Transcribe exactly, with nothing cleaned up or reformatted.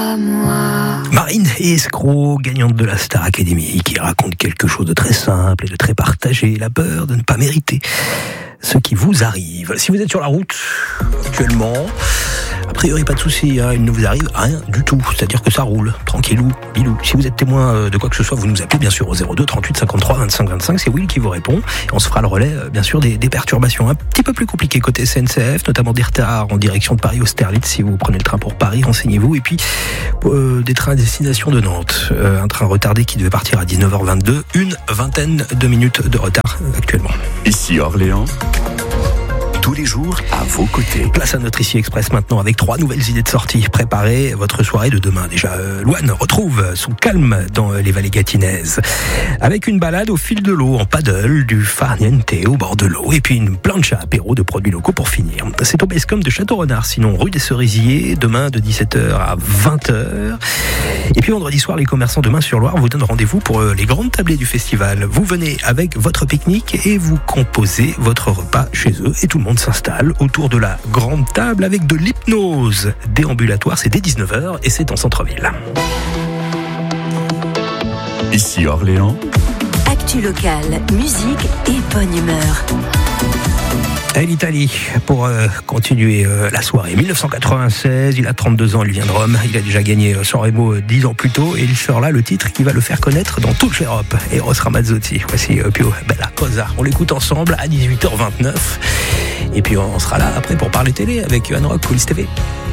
Marine et Escroc, gagnante de la Star Academy, qui raconte quelque chose de très simple et de très partagé, la peur de ne pas mériter ce qui vous arrive. Si vous êtes sur la route actuellement, a priori pas de souci, hein, il ne vous arrive rien du tout, c'est-à-dire que ça roule, tranquillou, bilou. Si vous êtes témoin de quoi que ce soit, vous nous appelez bien sûr au zéro deux trente-huit cinquante-trois vingt-cinq vingt-cinq, c'est Will qui vous répond, et on se fera le relais bien sûr des, des perturbations un petit peu plus compliquées côté S N C F, notamment des retards en direction de Paris-Austerlitz si vous prenez le train pour Paris, renseignez-vous, et puis euh, des trains à destination de Nantes, euh, un train retardé qui devait partir à dix-neuf heures vingt-deux, une vingtaine de minutes de retard actuellement. Ici Orléans, tous les jours à vos côtés. Place à notre Ici Express maintenant avec trois nouvelles idées de sortie. Préparez votre soirée de demain. Déjà, euh, Louane retrouve son calme dans les vallées gâtinaises. Avec une balade au fil de l'eau, en paddle, du farniente au bord de l'eau. Et puis une planche à apéro de produits locaux pour finir. C'est au Basecom de Château-Renard, sinon rue des Cerisiers, demain de dix-sept heures à vingt heures. Et puis vendredi soir, les commerçants de Main-sur-Loire vous donnent rendez-vous pour les grandes tablées du festival. Vous venez avec votre pique-nique et vous composez votre repas chez eux. Et tout le monde s'installe autour de la grande table avec de l'hypnose déambulatoire. C'est dès dix-neuf heures et c'est en centre-ville. Ici Orléans, actu locale, musique et bonne humeur. Et l'Italie pour euh, continuer euh, la soirée. dix-neuf cent quatre-vingt-seize, il a trente-deux ans, il vient de Rome, il a déjà gagné euh, Sanremo euh, dix ans plus tôt et il sort là le titre qui va le faire connaître dans toute l'Europe. Eros Ramazzotti, voici euh, Pio Bella Cosa. On l'écoute ensemble à dix-huit heures vingt-neuf et puis on sera là après pour parler télé avec Johan Rock, Police T V.